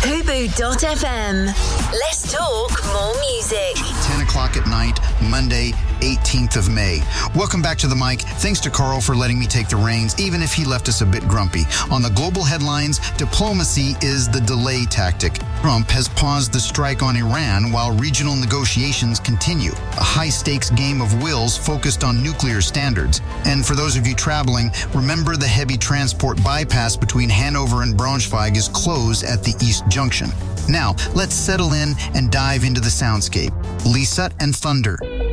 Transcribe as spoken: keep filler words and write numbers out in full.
Fubu dot f m. Let's talk more music. ten o'clock at night, Monday, eighteenth of May. Welcome back to the mic. Thanks to Carl for letting me take the reins, even if he left us a bit grumpy. On the global headlines, diplomacy is the delay tactic. Trump has paused the strike on Iran while regional negotiations continue. A high-stakes game of wills focused on nuclear standards. And for those of you traveling, remember the heavy transport bypass between Hanover and Braunschweig is closed at the East Junction. Now, let's settle in and dive into the soundscape. Lisa and Thunder.